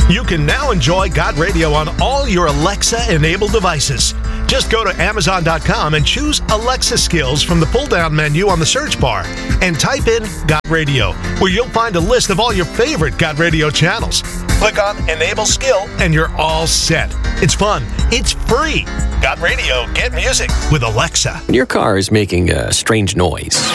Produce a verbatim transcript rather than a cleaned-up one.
You can now enjoy Got Radio on all your Alexa-enabled devices. Just go to Amazon dot com and choose Alexa Skills from the pull-down menu on the search bar and type in Got Radio, where you'll find a list of all your favorite Got Radio channels. Click on Enable Skill and you're all set. It's fun. It's free. Got Radio. Get music with Alexa. When your car is making a strange noise,